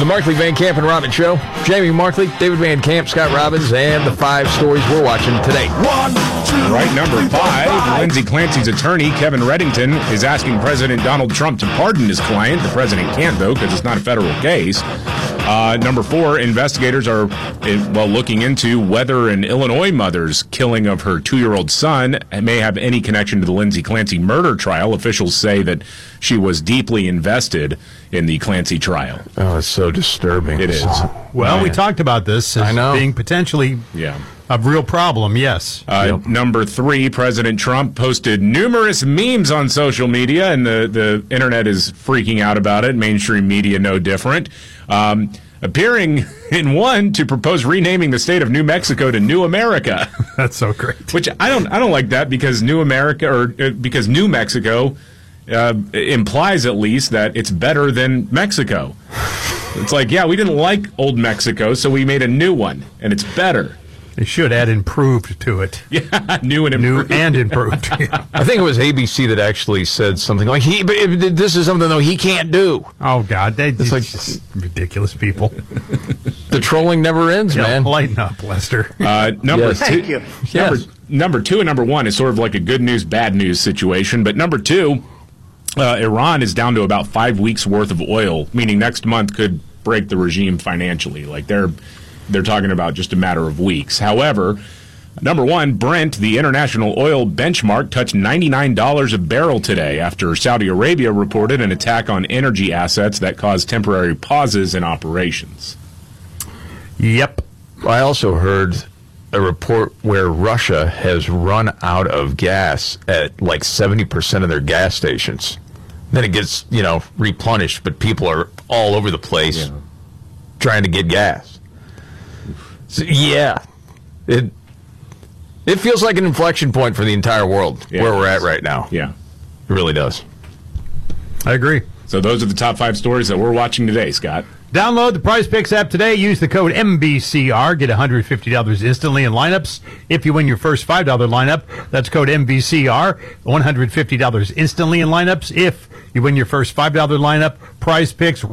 The Markley, Van Camp, and Robbins Show. Jamie Markley, David Van Camp, Scott Robbins, and the 5 stories we're watching today. Right, number 5, Lindsay Clancy's attorney, Kevin Reddington, is asking President Donald Trump to pardon his client. The president can't, though, because it's not a federal case. Number 4, investigators are looking into whether an Illinois mother's killing of her 2-year-old son may have any connection to the Lindsay Clancy murder trial. Officials say that she was deeply invested in the Clancy trial. Oh, it's so disturbing. It is. Well, we talked about this as being potentially a real problem, yes. Number 3, President Trump posted numerous memes on social media, and the internet is freaking out about it. Mainstream media no different. Appearing in one to propose renaming the state of New Mexico to New America. That's so great. Which I don't like that, because New America, or because New Mexico implies at least that it's better than Mexico. It's like, we didn't like old Mexico, so we made a new one, and it's better. They should add improved to it. Yeah, new and improved. New and improved. I think it was ABC that actually said something like, this is something, though, he can't do. Oh, God. It's like just ridiculous people. The trolling never ends, man. Lighten up, Lester. Number 2. Number 2 and number 1 is sort of like a good news, bad news situation. But number 2, Iran is down to about 5 weeks' worth of oil, meaning next month could break the regime financially. Like, they're talking about just a matter of weeks. However, number 1, Brent, the international oil benchmark, touched $99 a barrel today after Saudi Arabia reported an attack on energy assets that caused temporary pauses in operations. Yep. I also heard a report where Russia has run out of gas at like 70% of their gas stations. Then it gets, replenished, but people are all over the place trying to get gas. So, it feels like an inflection point for the entire world where we're at right now. Yeah. It really does. I agree. So those are the top 5 stories that we're watching today, Scott. Download the Prize Picks app today. Use the code MVCR. Get $150 instantly in lineups. If you win your first $5 lineup, that's code MVCR. $150 instantly in lineups. If you win your first $5 lineup, Prize Picks